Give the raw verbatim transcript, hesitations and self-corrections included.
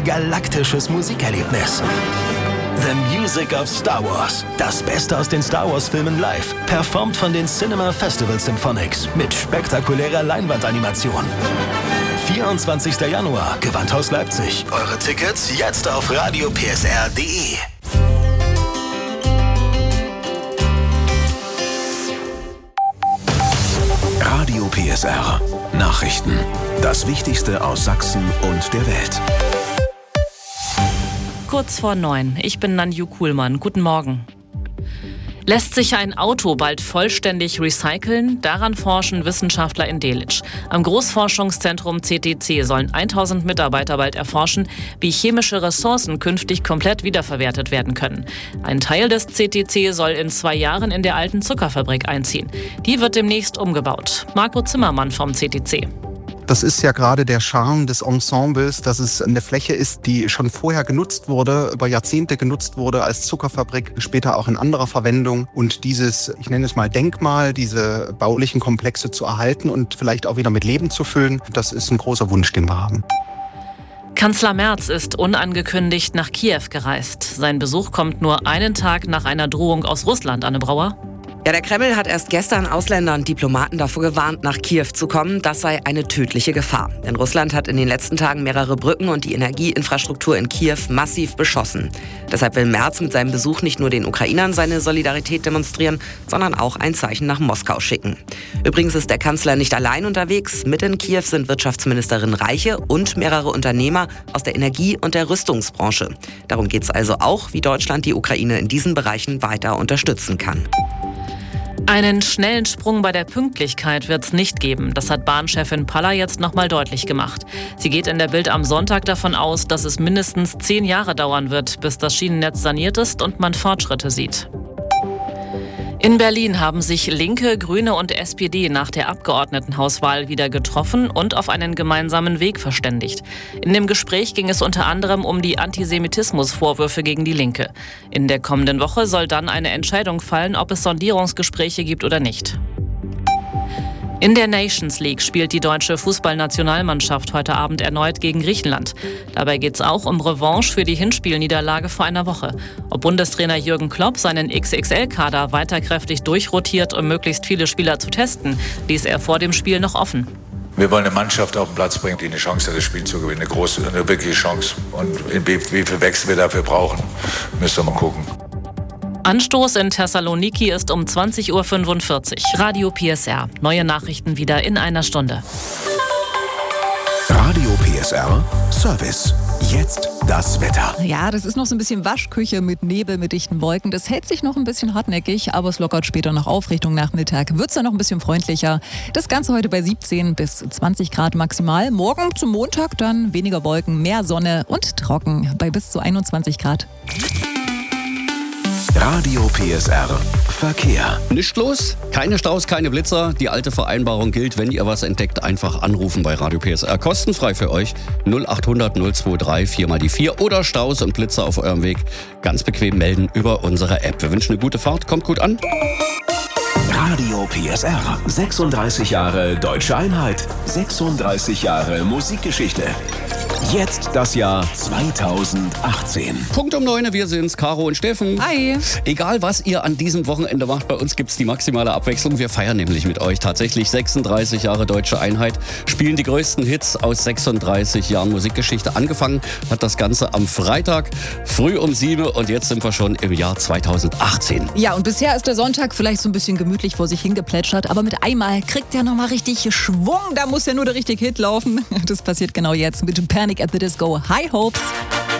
ein galaktisches Musikerlebnis. The Music of Star Wars. Das Beste aus den Star Wars-Filmen live. Performt von den Cinema Festival Symphonics mit spektakulärer Leinwandanimation. vierundzwanzigster Januar, Gewandhaus Leipzig. Eure Tickets jetzt auf radio p s r punkt d e. Radio P S R. Nachrichten. Das Wichtigste aus Sachsen und der Welt. Kurz vor neun. Ich bin Nanju Kuhlmann. Guten Morgen. Lässt sich ein Auto bald vollständig recyceln? Daran forschen Wissenschaftler in Delitzsch. Am Großforschungszentrum C T C sollen tausend Mitarbeiter bald erforschen, wie chemische Ressourcen künftig komplett wiederverwertet werden können. Ein Teil des C T C soll in zwei Jahren in der alten Zuckerfabrik einziehen. Die wird demnächst umgebaut. Marco Zimmermann vom C T C. Das ist ja gerade der Charme des Ensembles, dass es eine Fläche ist, die schon vorher genutzt wurde, über Jahrzehnte genutzt wurde als Zuckerfabrik, später auch in anderer Verwendung. Und dieses, ich nenne es mal Denkmal, diese baulichen Komplexe zu erhalten und vielleicht auch wieder mit Leben zu füllen, das ist ein großer Wunsch, den wir haben. Kanzler Merz ist unangekündigt nach Kiew gereist. Sein Besuch kommt nur einen Tag nach einer Drohung aus Russland, Anne Brauer. Ja, der Kreml hat erst gestern Ausländer und Diplomaten davor gewarnt, nach Kiew zu kommen. Das sei eine tödliche Gefahr. Denn Russland hat in den letzten Tagen mehrere Brücken und die Energieinfrastruktur in Kiew massiv beschossen. Deshalb will Merz mit seinem Besuch nicht nur den Ukrainern seine Solidarität demonstrieren, sondern auch ein Zeichen nach Moskau schicken. Übrigens ist der Kanzler nicht allein unterwegs. Mit in Kiew sind Wirtschaftsministerin Reiche und mehrere Unternehmer aus der Energie- und der Rüstungsbranche. Darum geht es also auch, wie Deutschland die Ukraine in diesen Bereichen weiter unterstützen kann. Einen schnellen Sprung bei der Pünktlichkeit wird es nicht geben. Das hat Bahnchefin Paller jetzt nochmal deutlich gemacht. Sie geht in der Bild am Sonntag davon aus, dass es mindestens zehn Jahre dauern wird, bis das Schienennetz saniert ist und man Fortschritte sieht. In Berlin haben sich Linke, Grüne und S P D nach der Abgeordnetenhauswahl wieder getroffen und auf einen gemeinsamen Weg verständigt. In dem Gespräch ging es unter anderem um die Antisemitismusvorwürfe gegen die Linke. In der kommenden Woche soll dann eine Entscheidung fallen, ob es Sondierungsgespräche gibt oder nicht. In der Nations League spielt die deutsche Fußballnationalmannschaft heute Abend erneut gegen Griechenland. Dabei geht es auch um Revanche für die Hinspielniederlage vor einer Woche. Ob Bundestrainer Jürgen Klopp seinen X X L-Kader weiter kräftig durchrotiert, um möglichst viele Spieler zu testen, ließ er vor dem Spiel noch offen. Wir wollen eine Mannschaft auf den Platz bringen, die eine Chance hat, das Spiel zu gewinnen. Eine große, eine wirkliche Chance. Und wie, wie viel Wechsel wir dafür brauchen, müssen wir mal gucken. Anstoß in Thessaloniki ist um zwanzig Uhr fünfundvierzig. Radio P S R. Neue Nachrichten wieder in einer Stunde. Radio P S R Service. Jetzt das Wetter. Ja, das ist noch so ein bisschen Waschküche mit Nebel, mit dichten Wolken. Das hält sich noch ein bisschen hartnäckig, aber es lockert später noch auf. Richtung Nachmittag wird es dann noch ein bisschen freundlicher. Das Ganze heute bei siebzehn bis zwanzig Grad maximal. Morgen zum Montag dann weniger Wolken, mehr Sonne und trocken bei bis zu einundzwanzig Grad. Radio P S R Verkehr. Nicht los, keine Staus, keine Blitzer. Die alte Vereinbarung gilt, wenn ihr was entdeckt, einfach anrufen bei Radio P S R. Kostenfrei für euch. null achthundert null drei vier mal die vier oder Staus und Blitzer auf eurem Weg. Ganz bequem melden über unsere App. Wir wünschen eine gute Fahrt, kommt gut an. Radio P S R. sechsunddreißig Jahre Deutsche Einheit. sechsunddreißig Jahre Musikgeschichte. Jetzt das Jahr zweitausendachtzehn. Punkt um neun, wir sind's, Caro und Steffen. Hi. Egal, was ihr an diesem Wochenende macht, bei uns gibt's die maximale Abwechslung. Wir feiern nämlich mit euch tatsächlich sechsunddreißig Jahre Deutsche Einheit, spielen die größten Hits aus sechsunddreißig Jahren Musikgeschichte. Angefangen hat das Ganze am Freitag, früh um sieben und jetzt sind wir schon im Jahr zweitausendachtzehn. Ja, und bisher ist der Sonntag vielleicht so ein bisschen gemütlich vor sich hingeplätschert, aber mit einmal kriegt er nochmal richtig Schwung. Da muss ja nur der richtige Hit laufen. Das passiert genau jetzt mit Panic at the Disco. High Hopes.